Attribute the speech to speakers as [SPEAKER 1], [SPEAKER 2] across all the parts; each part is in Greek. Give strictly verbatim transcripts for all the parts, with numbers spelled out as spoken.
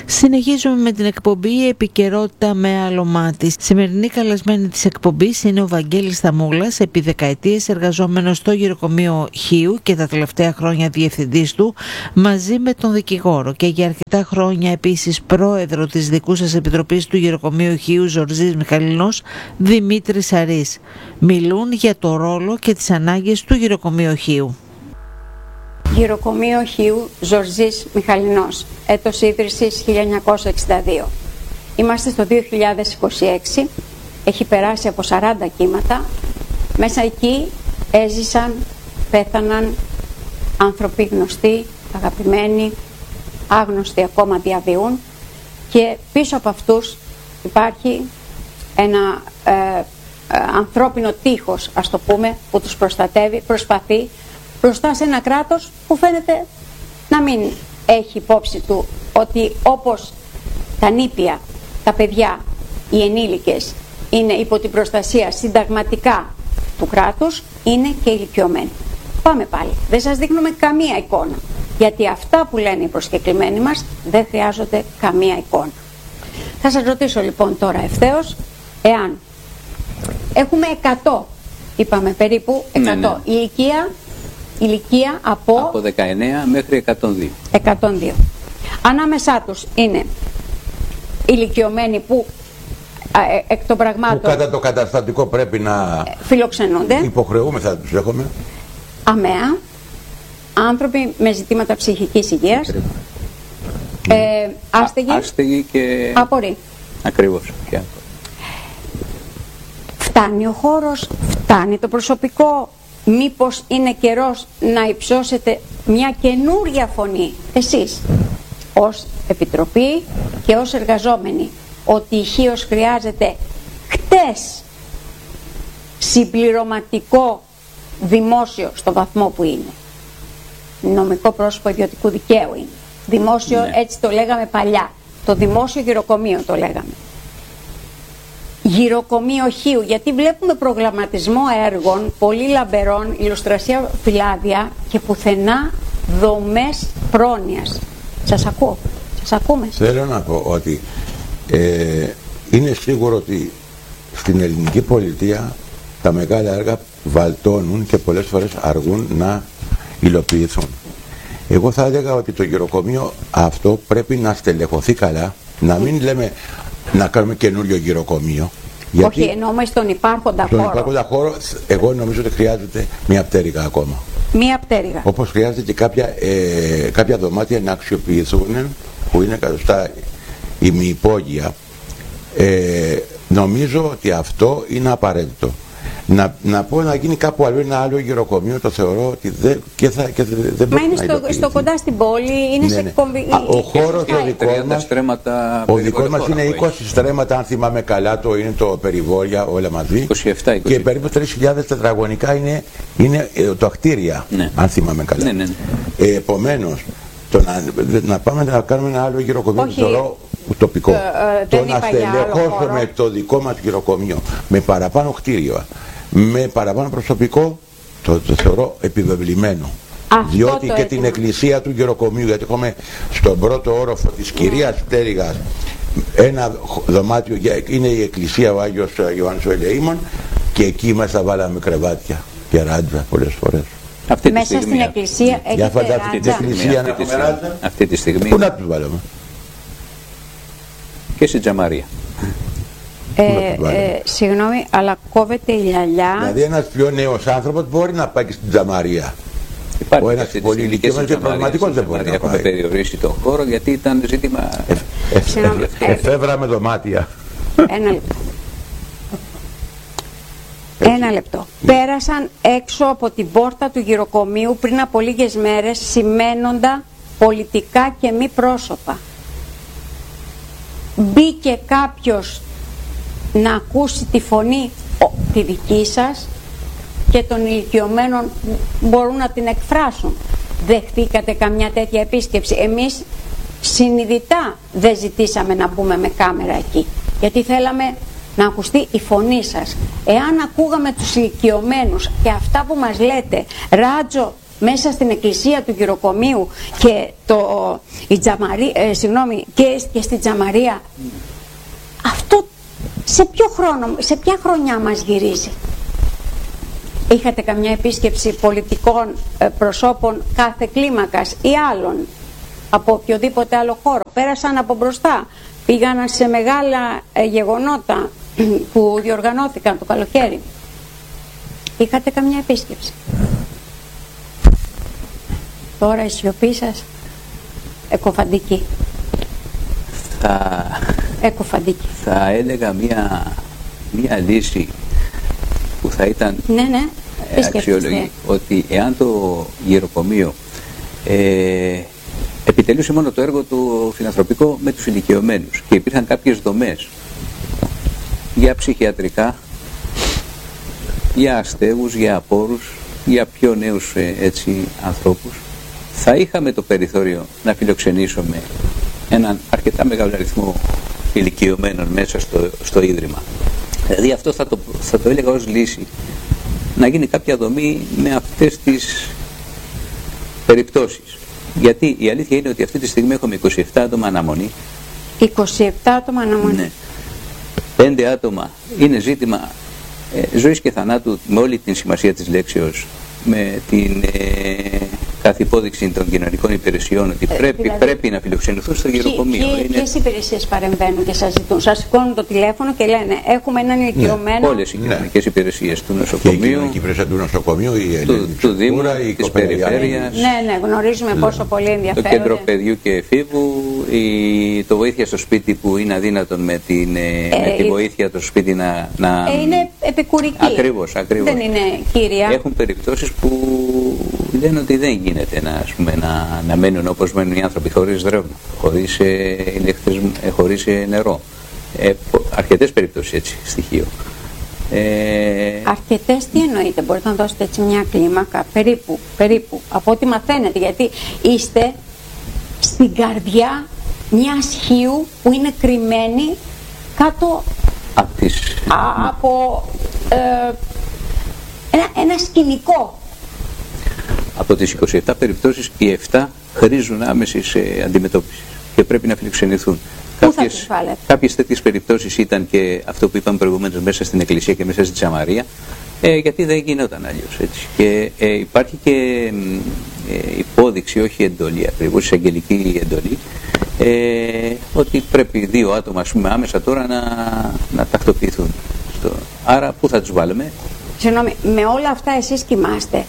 [SPEAKER 1] Συνεχίζουμε με την εκπομπή «Η επικαιρότητα με άλλο μάτι». Σημερινή καλεσμένη της εκπομπής είναι ο Βαγγέλης Θαμούλας, επί δεκαετίες εργαζόμενος στο γυροκομείο Χίου και τα τελευταία χρόνια διευθυντής του, μαζί με τον δικηγόρο και για αρκετά χρόνια επίσης πρόεδρο της δικού σας επιτροπής του γυροκομείου Χίου Ζορζής Μιχαλινός, Δημήτρης Σαρής. Μιλούν για το ρόλο και τις ανάγκες του γυροκομείου Χίου.
[SPEAKER 2] Γυροκομείο Χίου Ζορζής Μιχαλινός, έτος ίδρυσης χίλια εννιακόσια εξήντα δύο. Είμαστε στο δύο χιλιάδες είκοσι έξι, έχει περάσει από σαράντα κύματα. Μέσα εκεί έζησαν, πέθαναν άνθρωποι γνωστοί, αγαπημένοι, άγνωστοι ακόμα διαβιούν, και πίσω από αυτούς υπάρχει ένα ε, ε, ανθρώπινο τείχος, ας το πούμε, που τους προστατεύει, προσπαθεί μπροστά σε ένα κράτος που φαίνεται να μην έχει υπόψη του ότι όπως τα νήπια, τα παιδιά, οι ενήλικες είναι υπό την προστασία συνταγματικά του κράτους, είναι και οι ηλικιωμένοι. Πάμε πάλι. Δεν σας δείχνουμε καμία εικόνα, γιατί αυτά που λένε οι προσκεκλημένοι μας δεν χρειάζονται καμία εικόνα. Θα σας ρωτήσω λοιπόν τώρα ευθέως, εάν έχουμε εκατό, είπαμε περίπου εκατό, ναι, ναι. ηλικία, ηλικία από,
[SPEAKER 3] από δεκαεννέα μέχρι εκατόν δύο.
[SPEAKER 2] εκατόν δύο. Ανάμεσά τους είναι ηλικιωμένοι που ε, εκ των πραγμάτων
[SPEAKER 4] που κατά το καταστατικό πρέπει να
[SPEAKER 2] φιλοξενούνται,
[SPEAKER 4] υποχρεούμε, θα τους έχουμε,
[SPEAKER 2] αμαία, άνθρωποι με ζητήματα ψυχικής υγείας, ε, άστεγοι,
[SPEAKER 3] Α, άστεγοι και
[SPEAKER 2] απορροί.
[SPEAKER 3] Ακριβώς.
[SPEAKER 2] Φτάνει ο χώρος, φτάνει το προσωπικό, μήπως είναι καιρός να υψώσετε μια καινούρια φωνή εσείς ως Επιτροπή και ως εργαζόμενοι, ότι η Χίος χρειάζεται χτες συμπληρωματικό δημόσιο στο βαθμό που είναι. Νομικό πρόσωπο ιδιωτικού δικαίου είναι. Δημόσιο, ναι. Έτσι το λέγαμε παλιά. Το δημόσιο γυροκομείο το λέγαμε. Γυροκομείο Χίου, γιατί βλέπουμε προγραμματισμό έργων πολύ λαμπερών, ηλουστρασία φυλάδια και πουθενά δομές πρόνοιας. Σας ακούω, σας ακούμε.
[SPEAKER 4] Θέλω να πω ότι ε, είναι σίγουρο ότι στην ελληνική πολιτεία τα μεγάλα έργα βαλτώνουν και πολλές φορές αργούν να υλοποιηθούν. Εγώ θα έλεγα ότι το γυροκομείο αυτό πρέπει να στελεχωθεί καλά, να μην λέμε να κάνουμε καινούριο γυροκομείο.
[SPEAKER 2] Όχι, εννοούμε στον υπάρχοντα
[SPEAKER 4] στον
[SPEAKER 2] χώρο.
[SPEAKER 4] Στον υπάρχοντα χώρο, εγώ νομίζω ότι χρειάζεται μία πτέρυγα ακόμα.
[SPEAKER 2] Μία πτέρυγα.
[SPEAKER 4] Όπως χρειάζεται και κάποια, ε, κάποια δωμάτια να αξιοποιηθούν, που είναι στα ημιυπόγεια. Ε, νομίζω ότι αυτό είναι απαραίτητο. Να, να πω να γίνει κάπου αλλού ένα άλλο γυροκομείο, το θεωρώ ότι δεν, και θα, και δεν
[SPEAKER 2] Μα είναι στο, στο κοντά στην πόλη, είναι, ναι, σε
[SPEAKER 4] ναι.
[SPEAKER 2] κομβι...
[SPEAKER 4] Α, ο χώρος ο δικός μας, ο δικός μας είναι είκοσι στρέμματα, αν θυμάμαι καλά, το είναι το περιβόλια όλα μαζί,
[SPEAKER 3] είκοσι επτά, είκοσι επτά. Και
[SPEAKER 4] περίπου τρεις χιλιάδες τετραγωνικά είναι, είναι το κτίρια, ναι. Αν θυμάμαι καλά.
[SPEAKER 3] Ναι, ναι, ναι.
[SPEAKER 4] Ε, επομένως, το να, να πάμε να κάνουμε ένα άλλο γυροκομείο, το θεωρώ ουτοπικό.
[SPEAKER 2] Ε, ε,
[SPEAKER 4] το να στελεχώσουμε το δικό μας γυροκομείο με παραπάνω κτίρια, με παραπάνω προσωπικό, το, το θεωρώ επιβεβλημένο. Αυτό διότι και την εκκλησία του γυροκομείου, γιατί έχουμε στον πρώτο όροφο της κυρίας Πτέρυγας ένα δωμάτιο, είναι η εκκλησία ο Άγιος Ιωάννης ο Ελεήμων, και εκεί μέσα βάλαμε κρεβάτια και ράντζα πολλές φορές.
[SPEAKER 3] Αυτή
[SPEAKER 2] μέσα
[SPEAKER 3] στιγμή,
[SPEAKER 2] στην εκκλησία έχετε ράντζα.
[SPEAKER 3] Αυτή τη στιγμή, αυτή τη στιγμή, αυτή τη στιγμή.
[SPEAKER 4] Πού να τους βάλαμε?
[SPEAKER 3] Και στην Τζαμαρία.
[SPEAKER 2] Ε, ε, συγγνώμη, αλλά κόβεται η λιαλιά.
[SPEAKER 4] Δηλαδή ένας πιο νέος άνθρωπος μπορεί να πάει και στην Τζαμαρία.
[SPEAKER 3] Υπάρχει
[SPEAKER 4] ο ένας πολύ ηλικιωμένος και πραγματικός δεν μπορεί να πάει.
[SPEAKER 3] Έχουμε περιορίσει τον χώρο γιατί ήταν ζήτημα.
[SPEAKER 4] Ε, ε, ε, εφεύραμε δωμάτια.
[SPEAKER 2] Ένα λεπτό. Ένα λεπτό. Πέρασαν έξω από την πόρτα του γυροκομείου πριν από λίγες μέρες σημαίνοντα πολιτικά και μη πρόσωπα. Μπήκε κάποιος να ακούσει τη φωνή ο, τη δική σας και των ηλικιωμένων μπορούν να την εκφράσουν. Δεχτήκατε καμιά τέτοια επίσκεψη? Εμείς συνειδητά δεν ζητήσαμε να μπούμε με κάμερα εκεί, γιατί θέλαμε να ακουστεί η φωνή σας. Εάν ακούγαμε τους ηλικιωμένους και αυτά που μας λέτε, ράτζο μέσα στην εκκλησία του γυροκομείου και, το, η τζαμαρί, ε, συγγνώμη, και, και στην Τζαμαρία, αυτό σε ποιο χρόνο, σε ποια χρονιά μας γυρίζει? Είχατε καμιά επίσκεψη πολιτικών ε, προσώπων κάθε κλίμακας ή άλλων από οποιοδήποτε άλλο χώρο? Πέρασαν από μπροστά, πήγαν σε μεγάλα ε, γεγονότα που διοργανώθηκαν το καλοκαίρι. Είχατε καμιά επίσκεψη? Τώρα η σιωπή σας εκοφαντική.
[SPEAKER 3] Θα,
[SPEAKER 2] εκοφαντική.
[SPEAKER 3] θα έλεγα μια, μια λύση που θα ήταν
[SPEAKER 2] ναι, ναι,
[SPEAKER 3] αξιολογή, ότι εάν το γυροκομείο ε, επιτελούσε μόνο το έργο του φιλανθρωπικό με τους ηλικιωμένους και υπήρχαν κάποιες δομές για ψυχιατρικά, για αστέγους, για απόρους, για πιο νέους ε, έτσι ανθρώπους, θα είχαμε το περιθώριο να φιλοξενήσουμε έναν αρκετά μεγάλο αριθμό ηλικιωμένων μέσα στο, στο Ίδρυμα. Δηλαδή αυτό θα το, θα το έλεγα ως λύση, να γίνει κάποια δομή με αυτές τις περιπτώσεις. Γιατί η αλήθεια είναι ότι αυτή τη στιγμή έχουμε είκοσι επτά άτομα αναμονή.
[SPEAKER 2] είκοσι επτά άτομα αναμονή.
[SPEAKER 3] Ναι. πέντε άτομα είναι ζήτημα ε, ζωής και θανάτου με όλη την σημασία της λέξεως, με την ε, κάθε υπόδειξη των κοινωνικών υπηρεσιών ότι ε, πρέπει, δηλαδή, πρέπει να φιλοξενηθούν στο γυροκομείο.
[SPEAKER 2] Ποιε είναι... υπηρεσίες παρεμβαίνουν και σας ζητούν? Σας σηκώνουν το τηλέφωνο και λένε έχουμε έναν ηλικιωμένο.
[SPEAKER 3] Ναι, όλες οι κοινωνικές ναι. υπηρεσίες του νοσοκομείου,
[SPEAKER 4] και η κοινωνική υπηρεσία του νοσοκομείου, η
[SPEAKER 3] του, του Δήμου, της Περιφέρειας.
[SPEAKER 2] Ναι, ναι, γνωρίζουμε ναι. πόσο πολύ ενδιαφέρονται.
[SPEAKER 3] Το Κέντρο Παιδιού και Εφήβου, η, το βοήθεια στο σπίτι που είναι αδύνατον με, την, ε, με τη βοήθεια του σπίτι να... να
[SPEAKER 2] ε, είναι επικουρική.
[SPEAKER 3] Ακριβώς, ακριβώς.
[SPEAKER 2] Δεν είναι κύρια.
[SPEAKER 3] Έχουν περιπτώσεις που λένε ότι δεν γίνεται να, ας πούμε, να, να μένουν όπως μένουν οι άνθρωποι χωρίς ρεύμα, χωρίς, ε, ηλεκτρισμό, ε, χωρίς ε, νερό. Ε, αρκετές περιπτώσεις έτσι, στοιχείο. Ε...
[SPEAKER 2] Αρκετές τι εννοείτε? Μπορείτε να δώσετε έτσι μια κλίμακα, περίπου, περίπου, από ό,τι μαθαίνετε, γιατί είστε στην καρδιά μιας Χίου που είναι κρυμμένη κάτω
[SPEAKER 3] από, τις...
[SPEAKER 2] α, από ε, ένα, ένα σκηνικό.
[SPEAKER 3] Από τις είκοσι επτά περιπτώσεις, οι επτά χρήζουν άμεσης ε, αντιμετώπισης και πρέπει να φιλοξενηθούν. Κάποιες, κάποιες τέτοιες περιπτώσεις ήταν και αυτό που είπαμε προηγουμένως μέσα στην Εκκλησία και μέσα στην Τζαμαρία, ε, γιατί δεν γινόταν αλλιώς έτσι. Και ε, υπάρχει και ε, υπόδειξη, όχι εντολή ακριβώς, εισαγγελική εντολή, ε, ότι πρέπει δύο άτομα, ας πούμε, άμεσα τώρα να, να τακτοποιηθούν. Στο... Άρα πού θα τους βάλουμε?
[SPEAKER 2] Συγγνώμη, με όλα αυτά εσείς κοιμάστε?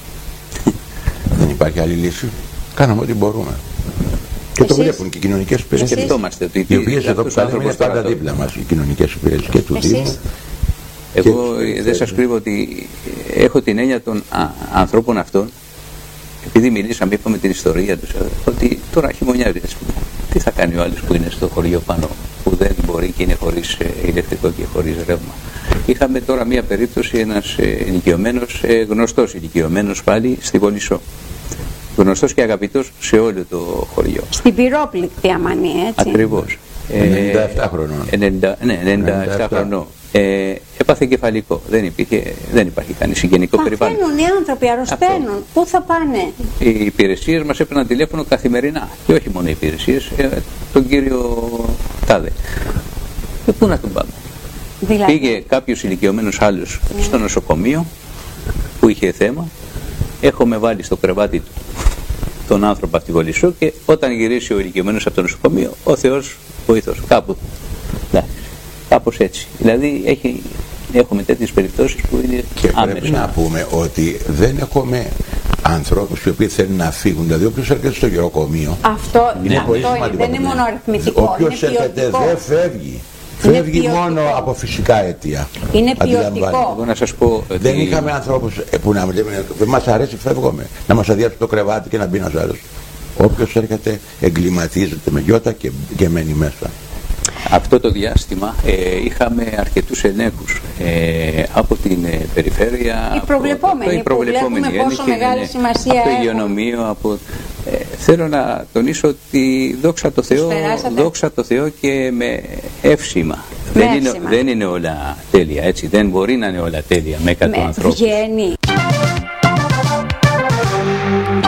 [SPEAKER 4] Δεν υπάρχει άλλη λύση. Κάναμε ό,τι μπορούμε. Και εσείς, το βλέπουν και οι κοινωνικές υπηρεσίες.
[SPEAKER 3] Σκεφτόμαστε ότι
[SPEAKER 4] οι οποίες εδώ που είναι πάντα δίπλα μας, οι κοινωνικές υπηρεσίες και του Δήμου.
[SPEAKER 3] Εγώ και δεν σας κρύβω ότι έχω την έννοια των α, ανθρώπων αυτών, επειδή μιλήσαμε, είπαμε την ιστορία τους, ότι τώρα χειμωνιάζει. Τι θα κάνει ο άλλος που είναι στο χωριό πάνω, που δεν μπορεί και είναι χωρίς ε, ηλεκτρικό και χωρίς ρεύμα? Είχαμε τώρα μία περίπτωση, ένας ε, ηλικιωμένος, ε, γνωστός ηλικιωμένος πάλι στη Βολισσό. Γνωστός και αγαπητός σε όλο το χωριό.
[SPEAKER 2] Στην πυρόπληκτη Αμανή, έτσι.
[SPEAKER 3] Ακριβώς.
[SPEAKER 4] ενενήντα επτά χρονών.
[SPEAKER 3] ενενήντα, ναι, ενενήντα επτά χρονών. Ε, έπαθε κεφαλικό. Δεν, υπήρχε, δεν υπάρχει κανεί συγγενικό περιβάλλον.
[SPEAKER 2] Παθαίνουν οι άνθρωποι, αρρωσταίνουν. Αυτό. Πού θα πάνε?
[SPEAKER 3] Οι υπηρεσίες μας έπαιρναν τηλέφωνο καθημερινά. Και όχι μόνο οι υπηρεσίες, ε, τον κύριο Τάδε. Και πού να τον πάμε? Δηλαδή. Πήγε κάποιος ηλικιωμένος άλλος mm. στο νοσοκομείο που είχε θέμα. Έχουμε βάλει στο κρεβάτι του τον άνθρωπο από τη Βολισσό και όταν γυρίσει ο ηλικιωμένος από το νοσοκομείο, ο Θεός βοήθος. Κάπου. Ναι. Κάπως έτσι. Δηλαδή έχει, έχουμε τέτοιες περιπτώσεις που είναι
[SPEAKER 4] και
[SPEAKER 3] άμεσα.
[SPEAKER 4] Πρέπει να πούμε ότι δεν έχουμε ανθρώπους οι οποίοι θέλουν να φύγουν. Δηλαδή όποιος έρχεται στο γεροκομείο,
[SPEAKER 2] αυτό
[SPEAKER 4] είναι
[SPEAKER 2] αυτό
[SPEAKER 4] πολύ
[SPEAKER 2] είναι,
[SPEAKER 4] σημαντικό.
[SPEAKER 2] Δεν είναι μόνο αριθμητικό.
[SPEAKER 4] Όποιος έρχεται δεν φεύγει. Φεύγει μόνο από φυσικά αίτια.
[SPEAKER 2] Είναι ποιοτικό.
[SPEAKER 3] Εγώ να σας πω ότι...
[SPEAKER 4] Δεν είχαμε ανθρώπους που να λέμε, δεν μας αρέσει, φεύγουμε. Να μας αδειάσουν το κρεβάτι και να μπει ένας άλλος. Όποιος έρχεται εγκληματίζεται με γιώτα και, και μένει μέσα.
[SPEAKER 3] Αυτό το διάστημα ε, είχαμε αρκετούς ελέγχους ε, από την ε, περιφέρεια.
[SPEAKER 2] Οι προβλεπόμενοι,
[SPEAKER 3] από, το,
[SPEAKER 2] που βλέπουμε πόσο μεγάλη
[SPEAKER 3] είναι,
[SPEAKER 2] σημασία
[SPEAKER 3] από το
[SPEAKER 2] έχουν.
[SPEAKER 3] υγειονομείο, από, ε, θέλω να τονίσω ότι δόξα τω Θεώ, δόξα τω Θεώ και με εύσημα.
[SPEAKER 2] Με
[SPEAKER 3] δεν,
[SPEAKER 2] εύσημα.
[SPEAKER 3] Είναι, δεν είναι όλα τέλεια, έτσι. Δεν μπορεί να είναι όλα τέλεια με εκατό ανθρώπους.
[SPEAKER 2] Βγαίνει.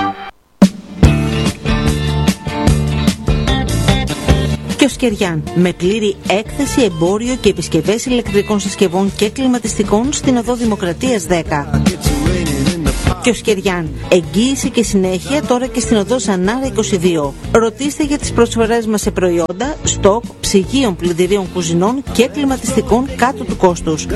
[SPEAKER 1] Κιοσκεριάν, με πλήρη έκθεση, εμπόριο και επισκευές ηλεκτρικών συσκευών και κλιματιστικών στην οδό Δημοκρατίας δέκα. Κιοσκεριάν, εγγύηση και συνέχεια τώρα και στην οδό Ζανάρα είκοσι δύο. Ρωτήστε για τις προσφορές μας σε προϊόντα, στοκ, ψυγείων, πλυντηρίων κουζινών και κλιματιστικών κάτω του κόστους.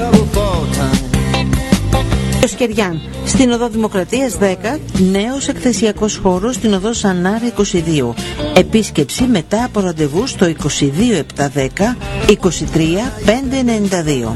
[SPEAKER 1] Κιοσκεριάν, στην οδό Δημοκρατίας δέκα, νέος εκθεσιακός χώρος στην οδό Ζανάρα είκοσι δύο. Επίσκεψη μετά από ραντεβού στο είκοσι δύο επτακόσια δέκα είκοσι τρία πεντακόσια ενενήντα δύο.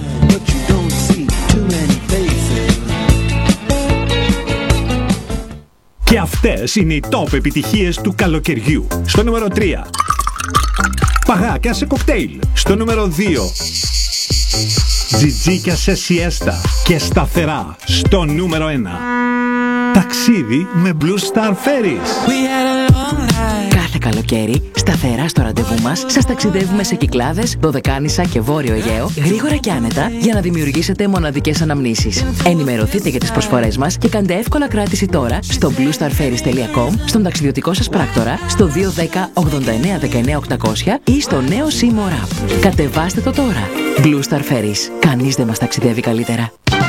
[SPEAKER 5] Και αυτές είναι οι top επιτυχίες του καλοκαιριού. Στο νούμερο τρία, παγάκια σε κοκτέιλ. Στο νούμερο δύο, τζιτζίκια σε σιέστα και σταθερά. Στο νούμερο ένα, ταξίδι με Blue Star Ferries.
[SPEAKER 6] Κάθε καλοκαίρι, σταθερά στο ραντεβού μας, σας ταξιδεύουμε σε Κυκλάδες, Δωδεκάνησα και Βόρειο Αιγαίο, γρήγορα και άνετα, για να δημιουργήσετε μοναδικές αναμνήσεις. Ενημερωθείτε για τις προσφορές μας και κάντε εύκολα κράτηση τώρα στο blue star ferries τελεία com, στον ταξιδιωτικό σας πράκτορα, στο δύο ένα μηδέν ογδόντα εννέα δεκαεννέα οκτακόσια ή στο νέο Seymour App. Κατεβάστε το τώρα. Blue Star Ferries. Κανείς δεν μας ταξιδεύει καλύτερα.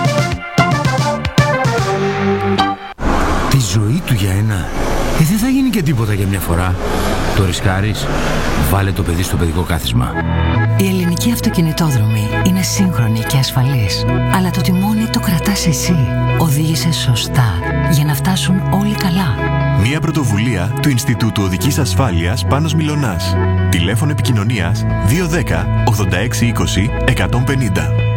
[SPEAKER 7] Τη ζωή του για ένα. Ε, δεν θα γίνει και τίποτα για μια φορά. Το ρισκάρεις? Βάλε το παιδί στο παιδικό κάθισμα.
[SPEAKER 8] Η ελληνική αυτοκινητόδρομη είναι σύγχρονη και ασφαλής. Αλλά το τιμόνι το κρατάς εσύ. Οδήγησε σωστά για να φτάσουν όλοι καλά.
[SPEAKER 9] Μια πρωτοβουλία του Ινστιτούτου Οδικής Ασφάλειας Πάνος Μιλωνάς. Τηλέφωνο επικοινωνίας δύο ένα μηδέν ογδόντα έξι είκοσι εκατόν πενήντα.